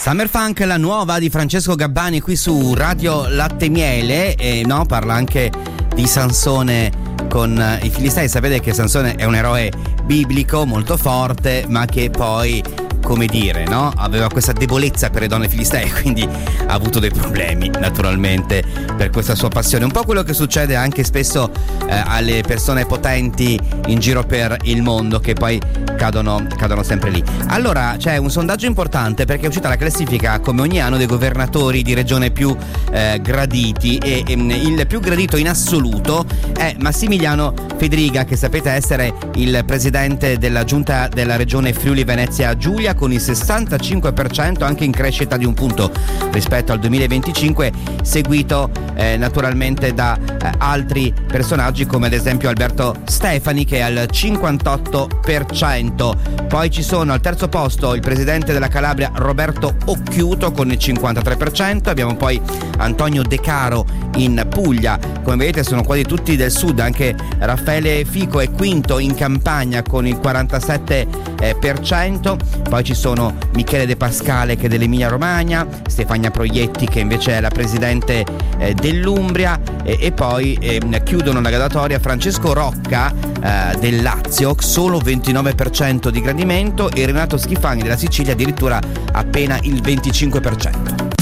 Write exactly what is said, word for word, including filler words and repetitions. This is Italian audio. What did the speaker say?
Summer Funk, la nuova di Francesco Gabbani qui su Radio Latte Miele, e no, parla anche di Sansone con i Filistei. Sapete che Sansone è un eroe biblico molto forte, ma che poi, come dire, no? Aveva questa debolezza per le donne filistee, quindi ha avuto dei problemi naturalmente per questa sua passione. Un po' quello che succede anche spesso eh, alle persone potenti in giro per il mondo, che poi cadono, cadono sempre lì. Allora c'è un sondaggio importante, perché è uscita la classifica come ogni anno dei governatori di regione più eh, graditi, e ehm, il più gradito in assoluto è Massimiliano Fedriga, che sapete essere il presidente della giunta della regione Friuli Venezia Giulia, con il sessantacinque per cento, anche in crescita di un punto rispetto al duemilaventicinque, seguito eh, naturalmente da eh, altri personaggi come ad esempio Alberto Stefani, che è al cinquantotto per cento. Poi ci sono al terzo posto il presidente della Calabria Roberto Occhiuto con il cinquantatré per cento, abbiamo poi Antonio De Caro in Puglia, come vedete sono quasi tutti del sud, anche Raffaele Fico è quinto in Campania con il quarantasette per cento, poi ci sono Michele De Pascale che è dell'Emilia Romagna, Stefania Proietti che invece è la presidente eh, dell'Umbria, e, e poi eh, chiudono la graduatoria Francesco Rocca eh, del Lazio, solo ventinove per cento di gradimento, e Renato Schifani della Sicilia addirittura appena il venticinque per cento.